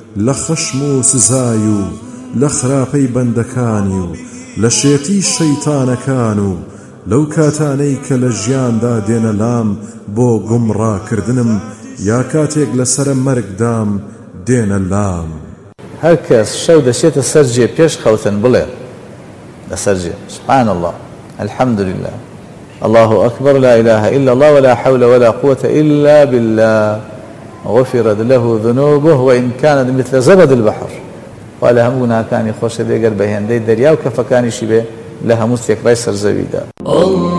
لخشم و سزای و لخراپەی بەندەکانی و لە شێتی شەیتانەکان و لەو کاتانەی کە لە ژیاندا دێنە لام بۆ گومڕاکردنم یا کاتێک لەسرە مەرگدام دێنە لام. هەر کەس شەو دەچێتە سەر جێ پێش خەوتن بڵێ لەسەر جێ سبحان الله الحمد لله الله أكبر لا إله إلا الله ولا حول ولا قوة إلا بالله غفرت له ذنوبه وإن كانت مثل زبد البحر ولا همونا كان يخوش بيقر بهندي دريا وكفكاني شبه لها مستيك ريسر زبيدا.